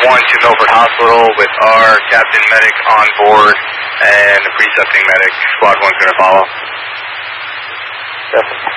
1 to Milford Hospital with our Captain Medic on board and the precepting medic. Squad 1's going to follow. Definitely.